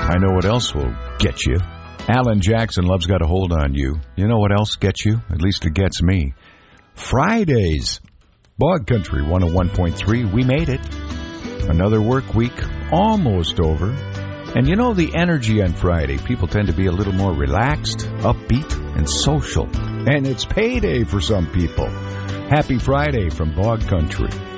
I know what else will get you. Alan Jackson, Love's Got a Hold on You. You know what else gets you? At least it gets me. Fridays. Bog Country 101.3. We made it. Another work week almost over. And you know the energy on Friday. People tend to be a little more relaxed, upbeat, and social. And it's payday for some people. Happy Friday from Bog Country.